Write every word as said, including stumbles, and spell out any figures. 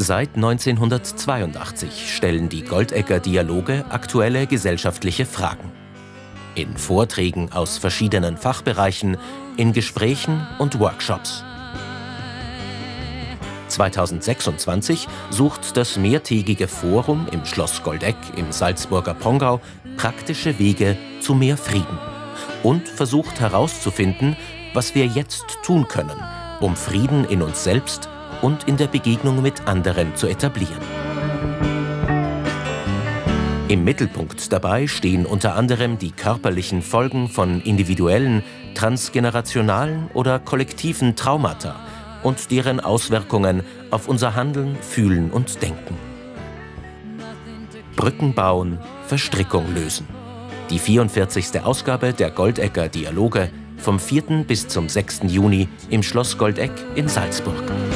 Seit neunzehnhundertzweiundachtzig stellen die Goldegger-Dialoge aktuelle gesellschaftliche Fragen. In Vorträgen aus verschiedenen Fachbereichen, in Gesprächen und Workshops. zweitausendsechsundzwanzig sucht das mehrtägige Forum im Schloss Goldeck im Salzburger Pongau praktische Wege zu mehr Frieden und versucht herauszufinden, was wir jetzt tun können, um Frieden in uns selbst und in der Begegnung mit anderen zu etablieren. Im Mittelpunkt dabei stehen unter anderem die körperlichen Folgen von individuellen, transgenerationalen oder kollektiven Traumata und deren Auswirkungen auf unser Handeln, Fühlen und Denken. Brücken bauen, Verstrickung lösen. Die vierundvierzigste Ausgabe der Goldegger Dialoge vom vierten bis zum sechsten Juni im Schloss Goldeck in Salzburg.